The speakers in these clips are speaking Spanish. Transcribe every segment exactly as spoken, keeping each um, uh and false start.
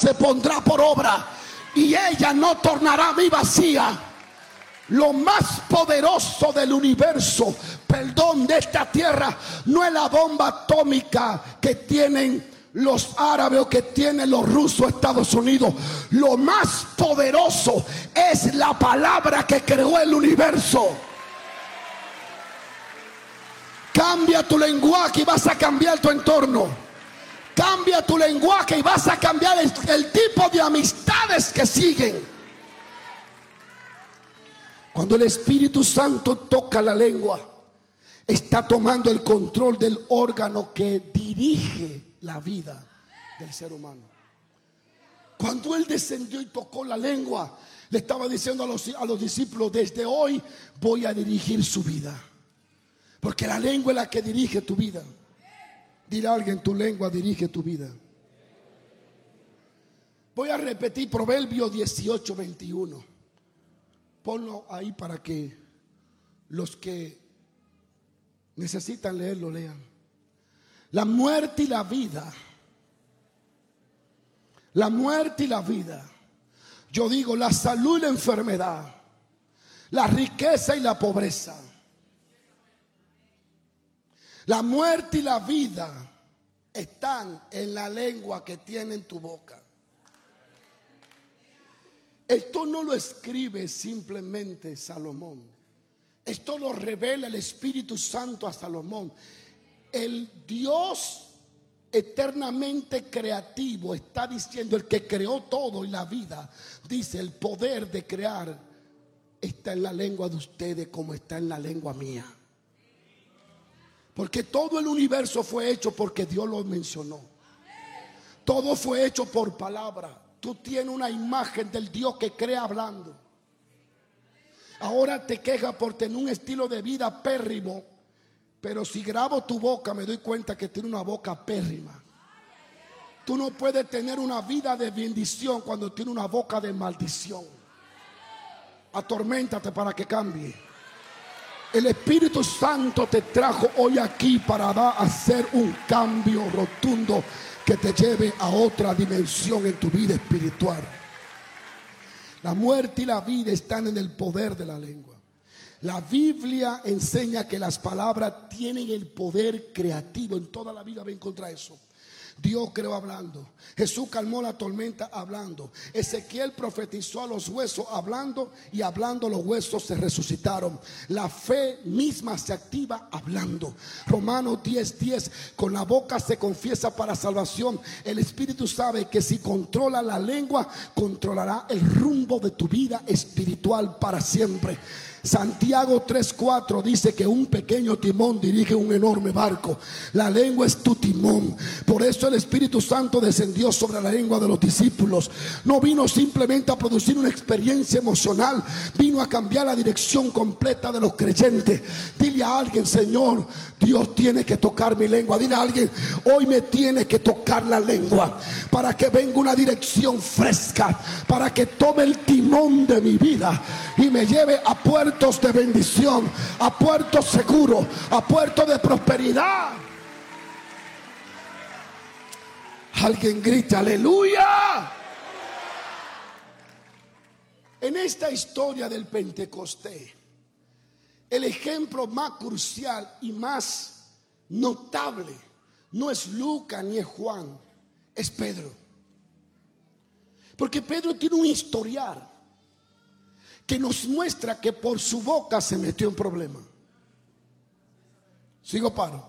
se pondrá por obra y ella no tornará a mí vacía. Lo más poderoso del universo, perdón, de esta tierra, no es la bomba atómica que tienen los árabes o que tienen los rusos, Estados Unidos. Lo más poderoso es la palabra que creó el universo. Cambia tu lenguaje y vas a cambiar tu entorno. Cambia tu lenguaje y vas a cambiar el, el tipo de amistades que siguen. Cuando el Espíritu Santo toca la lengua, está tomando el control del órgano que dirige la vida del ser humano. Cuando Él descendió y tocó la lengua, le estaba diciendo a los, a los discípulos: desde hoy voy a dirigir su vida. Porque la lengua es la que dirige tu vida. Dile a alguien: tu lengua dirige tu vida. Voy a repetir Proverbios dieciocho, veintiuno. Ponlo ahí para que los que necesitan leerlo lean. La muerte y la vida. La muerte y la vida. Yo digo, la salud y la enfermedad. La riqueza y la pobreza. La muerte y la vida están en la lengua que tiene en tu boca. Esto no lo escribe simplemente Salomón. Esto lo revela el Espíritu Santo a Salomón. El Dios eternamente creativo está diciendo, el que creó todo y la vida, dice: el poder de crear está en la lengua de ustedes como está en la lengua mía. Porque todo el universo fue hecho porque Dios lo mencionó. Todo fue hecho por palabra. Tú tienes una imagen del Dios que crea hablando. Ahora te quejas por tener un estilo de vida pérrimo, pero si grabo tu boca me doy cuenta que tiene una boca pérrima. Tú no puedes tener una vida de bendición cuando tiene una boca de maldición. Atorméntate para que cambie. El Espíritu Santo te trajo hoy aquí para dar, hacer un cambio rotundo que te lleve a otra dimensión en tu vida espiritual. La muerte y la vida están en el poder de la lengua. La Biblia enseña que las palabras tienen el poder creativo. En toda la vida ven contra eso. Dios creó hablando. Jesús calmó la tormenta hablando. Ezequiel profetizó a los huesos hablando, y hablando los huesos se resucitaron. La fe misma se activa hablando. Romanos diez, diez. Con la boca se confiesa para salvación. El Espíritu sabe que si controla la lengua, controlará el rumbo de tu vida espiritual para siempre. Santiago tres, cuatro dice que un pequeño timón dirige un enorme barco. La lengua es tu timón. Por eso el Espíritu Santo descendió sobre la lengua de los discípulos. No vino simplemente a producir una experiencia emocional, vino a cambiar la dirección completa de los creyentes. Dile a alguien: Señor, Dios tiene que tocar mi lengua. Dile a alguien: hoy me tiene que tocar la lengua para que venga una dirección fresca, para que tome el timón de mi vida y me lleve a puertos de bendición, a puertos seguros, a puertos de prosperidad. Alguien grita aleluya. En esta historia del Pentecostés, el ejemplo más crucial y más notable no es Lucas ni es Juan, es Pedro. Porque Pedro tiene un historial que nos muestra que por su boca se metió en problema. ¿Sigo paro?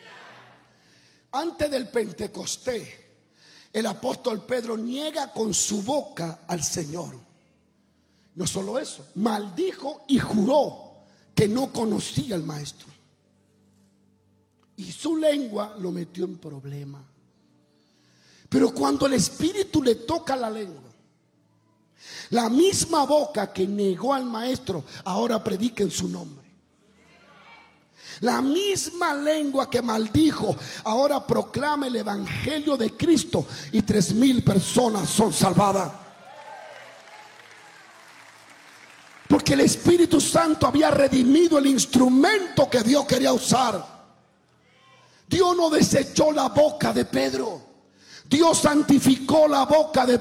Antes del Pentecostés, el apóstol Pedro niega con su boca al Señor. No solo eso, maldijo y juró que no conocía al Maestro. Y su lengua lo metió en problema. Pero cuando el Espíritu le toca la lengua, la misma boca que negó al Maestro ahora predica en su nombre. La misma lengua que maldijo ahora proclama el evangelio de Cristo, y tres mil personas son salvadas. Porque el Espíritu Santo había redimido el instrumento que Dios quería usar. Dios no desechó la boca de Pedro. Dios santificó la boca de